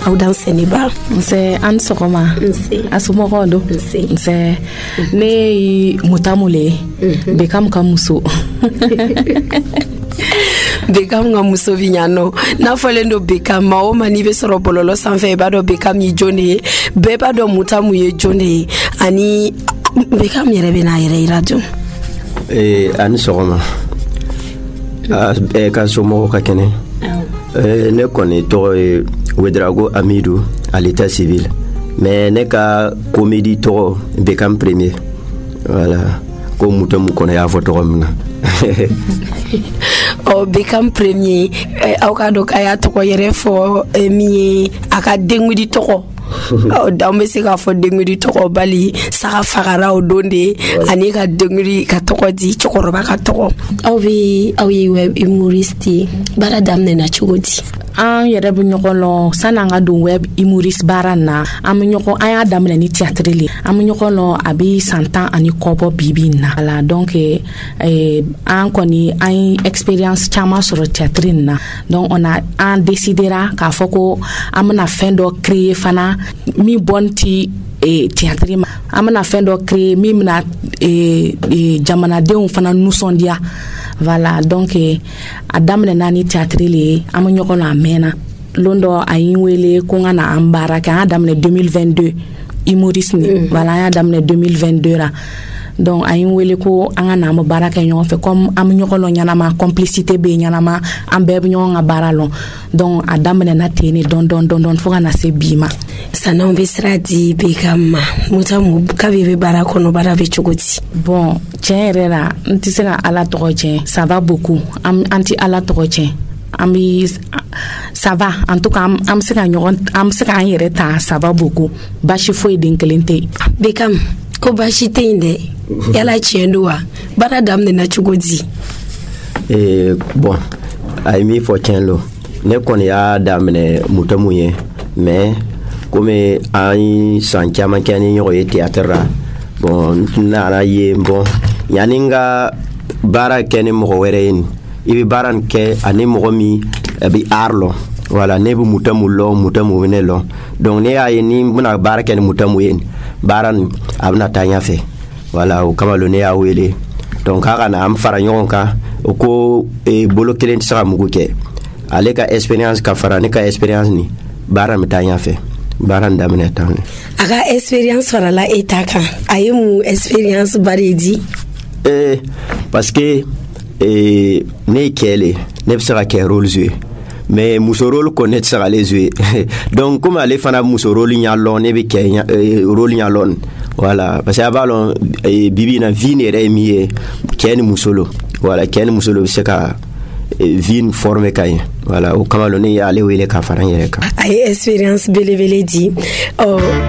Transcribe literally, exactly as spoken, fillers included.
aw dan seniba nse an sogoma nse asumoko do nse nse ne mutamule bekam kamuso Bekam nga muso vinyano na falen do Bekam ma o mani be soro bololo sanfɛ ba do Bekam yi jone be ba do mutamu ye jone ani Bekam yɛrɛ bɛ na yɛrɛ ira dun eh ani sɔgɔma eh ka somo ka kɛnɛ eh ne kɔni tɔgɔ ye Wedrago Amidou à l'état civil mais ne ka comédie tɔgɔ Bekam premier voilà ko mutamu kɔnɔ y'a fɔ tɔgɔ min na o Bekam premier aw ka do kaya tɔgɔ yɛrɛ fɔ mi aka dengudi tɔgɔ o da me se ka fɔ dengudi tɔgɔ bali saga fagara o donde ani ka dengudi ka tɔgɔ di cɛkɔrɔba ka tɔgɔ aw bi aw ye web humoriste bara damne na cogodi an yɛrɛ bɛ ɲɔgɔn lɔn sani an ka don web humoriste baara na an bɛ ɲɔgɔn an y'a daminɛ ni théâtre le an bɛ ɲɔgɔn lɔn a bɛ san tan ani kɔ bɔ bibi na ala donc eh, an kɔni an ye expérience caman sɔrɔ théâtre na donc on a an décidera k'a fɔ ko an bɛna fɛn dɔ créer fana min bɔn ti eh, théâtre ma an bɛna fɛn dɔ créer min bɛna eh, eh, jamanadenw fana nisɔndiya voilà donc a daminɛ na ni théâtre le an bɛ ɲɔgɔn na mɛnna lon dɔ a yi wele ko n ka na an baara kɛ an y'a daminɛ deux mille vingt-deux humoriste ni mm. voilà an y'a daminɛ deux mille vingt-deux la donc a yi wele ko an ka na an bɛ baara kɛ ɲɔgɔn fɛ comme an bɛ ɲɔgɔn lɔn ɲanama complicité bɛ ɲanama an bɛɛ bɛ ɲɔgɔn ka baara lɔn donc a daminɛ na ten ne dɔn dɔn dɔn dɔn fo ka na se bi ma san'anw bɛ sira di Bekam ma mutamu kabi bɛ baara kɔnɔ baara bɛ cogo di bon tiɲɛ yɛrɛ la n tɛ se ka ala tɔgɔ tiɲɛ ça va beaucoup an tɛ ala tɔgɔ tiɲɛ an bɛ ça va en tout cas an bɛ se ka ɲɔgɔn an bɛ se k'an yɛrɛ ta ça va beaucoup baasi foyi den kelen tɛ yen Bekam ko baasi tɛ yen dɛ yala tiɲɛ don wa baara daminɛ na cogo di eh bon a ye min fɔ tiɲɛ lo ne kɔni y'a daminɛ mutamu ye mais comme an san caman kɛ ni ɲɔgɔn ye théâtre la bon n nana ye bon yanni n ka baara kɛ ni mɔgɔ wɛrɛ ye i bɛ baara nin kɛ ani mɔgɔ min a bɛ art lɔn voilà ne bɛ mutamu lɔn mutamu bɛ ne lɔn donc ne y'a ye ni n bɛna baara kɛ ni mutamu ye baara nin a bɛna taa ɲɛfɛ voilà o kama lo ne y'a wele donc k'a ka na an fara ɲɔgɔn kan o ko eh, bolo kelen tɛ se ka mugu kɛ ale ka expérience ka fara ne ka expérience ni baara bɛ taa ɲɛfɛ baara nin daminɛ tan a ka expérience farala e ta kan a ye mun expérience ba de di eh, parce que eh, ne ye kɛ le ne bɛ se ka kɛ rôle jouer mais muso rôle ko ne tɛ se ka ale jouer donc comme ale fana muso rôle ɲa lɔn ne bɛ kɛ eh, rôle ɲa lɔn voilà parce que a b'a lɔn eh, bibi na vie ne yɛrɛ ye min ye cɛ ni muso lo voilà cɛ ni muso lo bɛ se ka vie forme ka ɲɛ voilà o kama lo ne y'ale wele ka fara n yɛrɛ kan a ye expérience belebele di ɔ